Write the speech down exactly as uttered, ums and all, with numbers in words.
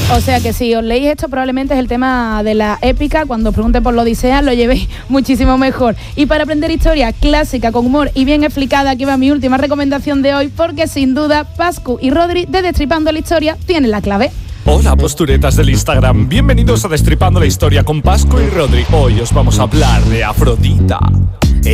O sea que si os leéis esto, probablemente es el tema de la épica. Cuando os pregunten por la Odisea, lo llevéis muchísimo mejor. Y para aprender historia clásica, con humor y bien explicada, aquí va mi última recomendación de hoy, porque sin duda Pascu y Rodri de Destripando la Historia tienen la clave. Hola, posturetas del Instagram. Bienvenidos a Destripando la Historia con Pascu y Rodri. Hoy os vamos a hablar de Afrodita.